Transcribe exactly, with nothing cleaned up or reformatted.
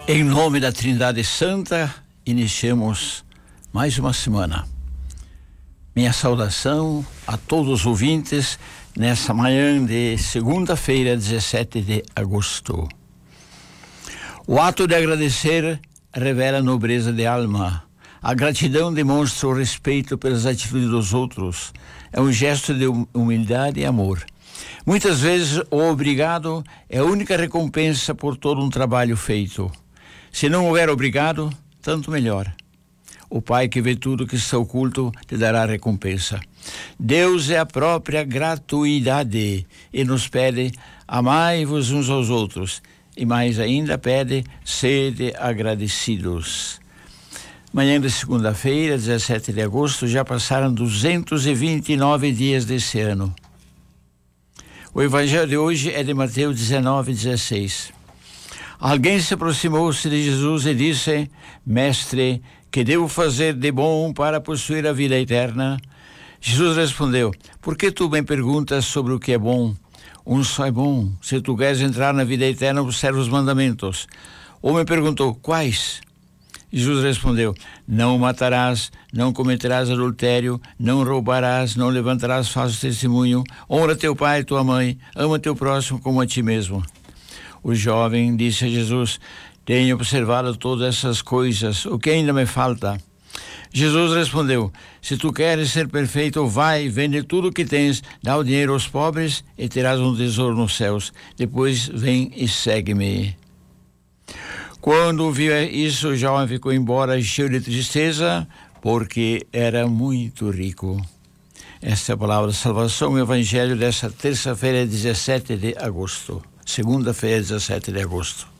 Em nome da Trindade Santa, iniciamos mais uma semana. Minha saudação a todos os ouvintes nessa manhã de segunda-feira, dezessete de agosto. O ato de agradecer revela a nobreza de alma. A gratidão demonstra o respeito pelas atitudes dos outros. É um gesto de humildade e amor. Muitas vezes o obrigado é a única recompensa por todo um trabalho feito. Se não houver obrigado, tanto melhor. O Pai que vê tudo que está oculto te dará recompensa. Deus é a própria gratuidade e nos pede: amai-vos uns aos outros. E mais ainda pede: sede agradecidos. Manhã de segunda-feira, dezessete de agosto, já passaram duzentos e vinte e nove dias desse ano. O evangelho de hoje é de Mateus dezenove, dezesseis. Alguém se aproximou-se de Jesus e disse: Mestre, que devo fazer de bom para possuir a vida eterna? Jesus respondeu: Por que tu me perguntas sobre o que é bom? Um só é bom. Se tu queres entrar na vida eterna, observa os mandamentos. Ou me perguntou: Quais? Jesus respondeu: Não matarás, não cometerás adultério, não roubarás, não levantarás falso testemunho, honra teu pai e tua mãe, ama teu próximo como a ti mesmo. O jovem disse a Jesus: Tenho observado todas essas coisas, o que ainda me falta? Jesus respondeu: Se tu queres ser perfeito, vai, vende tudo o que tens, dá o dinheiro aos pobres e terás um tesouro nos céus. Depois vem e segue-me. Quando ouviu isso, o jovem ficou embora cheio de tristeza, porque era muito rico. Esta é a palavra de salvação, o evangelho desta terça-feira, dezessete de agosto. Segunda-feira, dezessete de agosto.